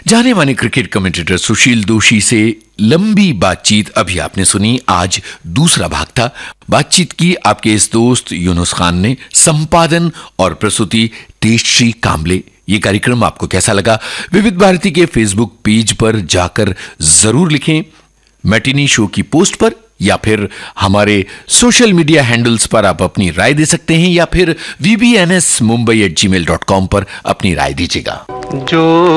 जाने माने cricket commentator सुशील दोषी से लंबी बातचीत अभी आपने सुनी। आज दूसरा भाग था। बातचीत की आपके इस दोस्त यूनुस खान ने, संपादन और प्रस्तुति तेजश्री कामले। ये कार्यक्रम आपको कैसा लगा? विविध भारती के फेसबुक पेज पर जाकर जरूर लिखें, मैटिनी शो की पोस्ट पर, या फिर हमारे सोशल मीडिया हैंडल्स पर आप अपनी राय दे सकते हैं, या फिर vbnsmumbai@gmail.com पर अपनी राय दीजिएगा। जो